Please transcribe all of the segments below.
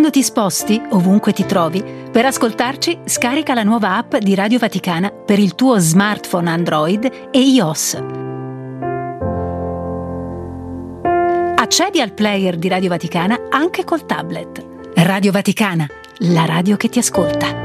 Quando ti sposti, ovunque ti trovi, per ascoltarci scarica la nuova app di Radio Vaticana per il tuo smartphone Android e iOS. Accedi al player di Radio Vaticana anche col tablet. Radio Vaticana, la radio che ti ascolta.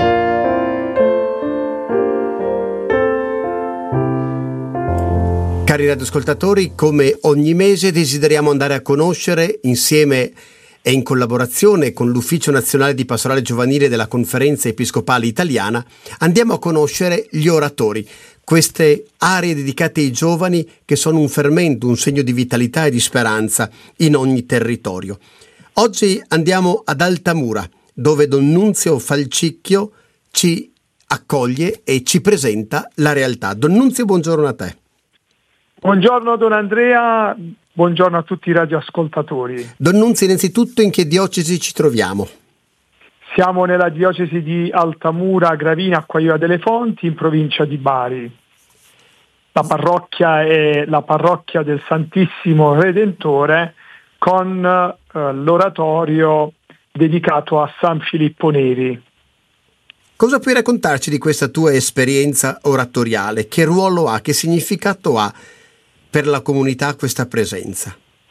Cari radioascoltatori, come ogni mese desideriamo andare a conoscere insieme e in collaborazione con l'Ufficio Nazionale di Pastorale Giovanile della Conferenza Episcopale Italiana, andiamo a conoscere gli oratori, queste aree dedicate ai giovani che sono un fermento, un segno di vitalità e di speranza in ogni territorio. Oggi andiamo ad Altamura, dove Don Nunzio Falcicchio ci accoglie e ci presenta la realtà. Don Nunzio, buongiorno a te. Buongiorno Don Andrea, buongiorno a tutti i radioascoltatori. Don Nunzio, innanzitutto in che diocesi ci troviamo? Siamo nella diocesi di Altamura, Gravina, Acquaiola delle Fonti, in provincia di Bari. La parrocchia è la parrocchia del Santissimo Redentore con l'oratorio dedicato a San Filippo Neri. Cosa puoi raccontarci di questa tua esperienza oratoriale? Che ruolo ha, che significato ha per la comunità questa presenza?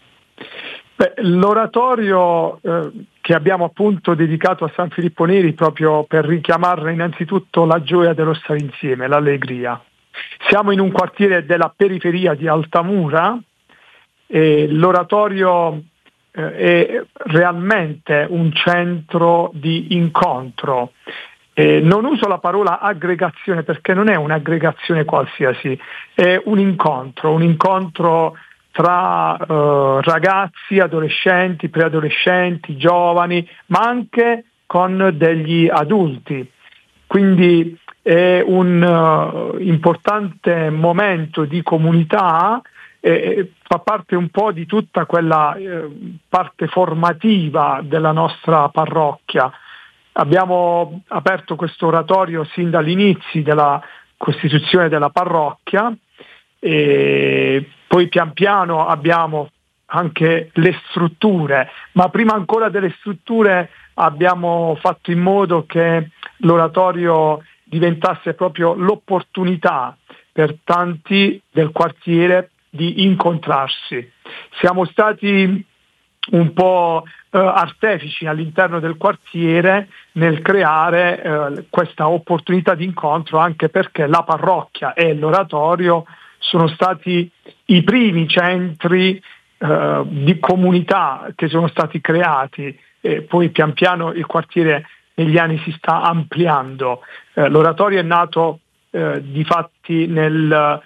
L'oratorio che abbiamo appunto dedicato a San Filippo Neri proprio per richiamarne innanzitutto la gioia dello stare insieme, l'allegria. Siamo in un quartiere della periferia di Altamura e l'oratorio è realmente un centro di incontro. Non uso la parola aggregazione perché non è un'aggregazione qualsiasi, è un incontro tra ragazzi, adolescenti, preadolescenti, giovani, ma anche con degli adulti. Quindi è un importante momento di comunità, fa parte un po' di tutta quella parte formativa della nostra parrocchia. Abbiamo aperto questo oratorio sin dagli inizi della costituzione della parrocchia e poi pian piano abbiamo anche le strutture, ma prima ancora delle strutture abbiamo fatto in modo che l'oratorio diventasse proprio l'opportunità per tanti del quartiere di incontrarsi. Siamo stati un po' artefici all'interno del quartiere nel creare questa opportunità di incontro, anche perché la parrocchia e l'oratorio sono stati i primi centri di comunità che sono stati creati e poi pian piano il quartiere negli anni si sta ampliando. L'oratorio è nato difatti nel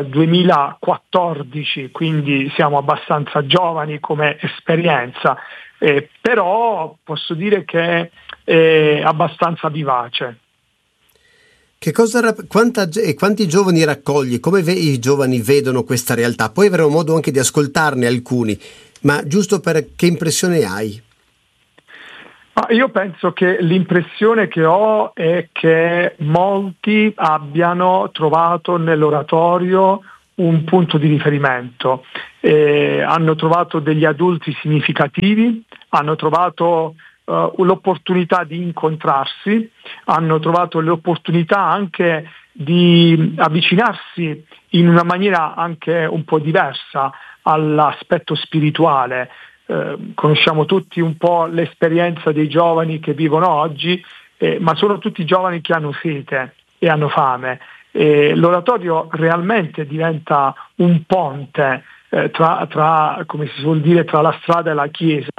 2014, quindi siamo abbastanza giovani come esperienza, però posso dire che è abbastanza vivace. Quanti giovani raccogli? Come i giovani vedono questa realtà? Poi avremo modo anche di ascoltarne alcuni, ma giusto per che impressione hai? Io penso che l'impressione che ho è che molti abbiano trovato nell'oratorio un punto di riferimento, hanno trovato degli adulti significativi, hanno trovato l'opportunità di incontrarsi, hanno trovato l'opportunità anche di avvicinarsi in una maniera anche un po' diversa all'aspetto spirituale. Conosciamo tutti un po' l'esperienza dei giovani che vivono oggi, ma sono tutti giovani che hanno sete e hanno fame. L'oratorio realmente diventa un ponte tra, come si suol dire, tra la strada e la chiesa.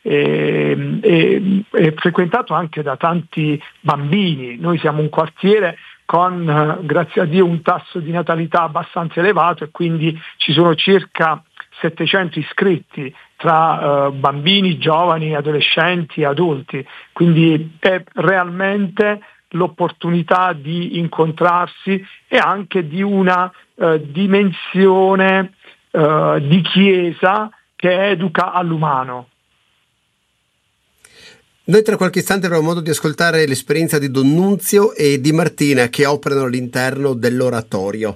È frequentato anche da tanti bambini. Noi siamo un quartiere con, grazie a Dio, un tasso di natalità abbastanza elevato e quindi ci sono circa 700 iscritti tra bambini, giovani, adolescenti, adulti, quindi è realmente l'opportunità di incontrarsi e anche di una dimensione di chiesa che educa all'umano. Noi tra qualche istante avremo modo di ascoltare l'esperienza di Don Nunzio e di Martina che operano all'interno dell'oratorio.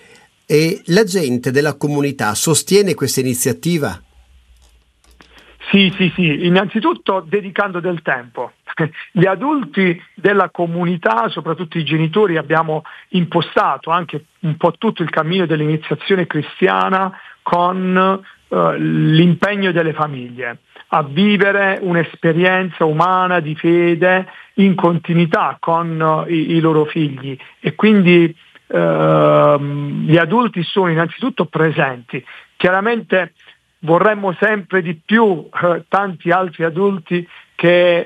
E la gente della comunità sostiene questa iniziativa? Sì, innanzitutto dedicando del tempo. Gli adulti della comunità, soprattutto i genitori, abbiamo impostato anche un po' tutto il cammino dell'iniziazione cristiana con l'impegno delle famiglie a vivere un'esperienza umana di fede in continuità con i loro figli, e quindi gli adulti sono innanzitutto presenti. Chiaramente vorremmo sempre di più tanti altri adulti che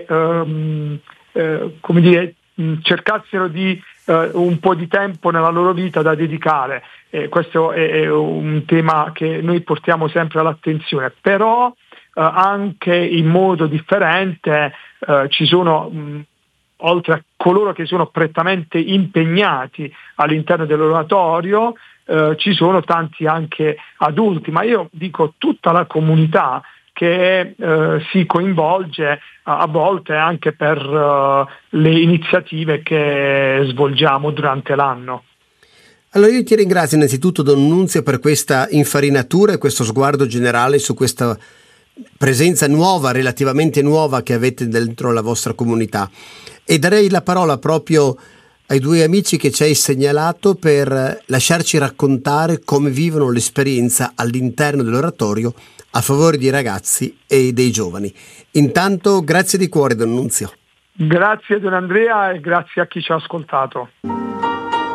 cercassero di un po' di tempo nella loro vita da dedicare. Questo è un tema che noi portiamo sempre all'attenzione, però anche in modo differente ci sono, oltre a coloro che sono prettamente impegnati all'interno dell'oratorio, ci sono tanti anche adulti, ma io dico tutta la comunità che si coinvolge a volte anche per le iniziative che svolgiamo durante l'anno. Allora io ti ringrazio innanzitutto, Don Nunzio, per questa infarinatura e questo sguardo generale su questa presenza nuova, relativamente nuova, che avete dentro la vostra comunità, e darei la parola proprio ai due amici che ci hai segnalato per lasciarci raccontare come vivono l'esperienza all'interno dell'oratorio a favore dei ragazzi e dei giovani. Intanto grazie di cuore, Don Nunzio. Grazie Don Andrea e grazie a chi ci ha ascoltato.